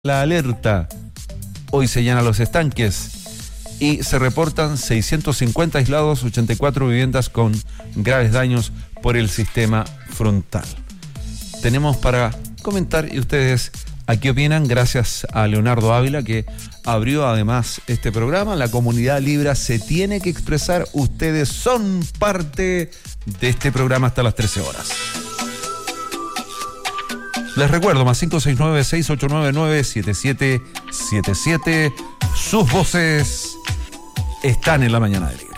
la alerta. Hoy se llenan los estanques y se reportan 650 aislados, 84 viviendas con graves daños por el sistema frontal. Tenemos para comentar y ustedes a qué opinan, gracias a Leonardo Ávila, que abrió además este programa. La comunidad Libra se tiene que expresar. Ustedes son parte de este programa hasta las 13 horas. Les recuerdo, más 569-6899-7777. Sus voces están en la mañana de Liga.